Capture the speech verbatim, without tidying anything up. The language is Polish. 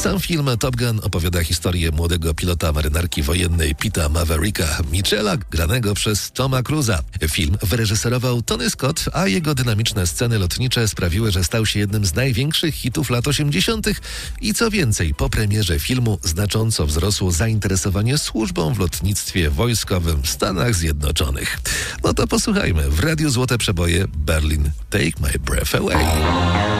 Sam film Top Gun opowiada historię młodego pilota marynarki wojennej Pita Mavericka Mitchella, granego przez Toma Cruise'a. Film wyreżyserował Tony Scott, a jego dynamiczne sceny lotnicze sprawiły, że stał się jednym z największych hitów lat osiemdziesiątych. I co więcej, po premierze filmu znacząco wzrosło zainteresowanie służbą w lotnictwie wojskowym w Stanach Zjednoczonych. No to posłuchajmy. W Radiu Złote Przeboje Berlin, Take My Breath Away.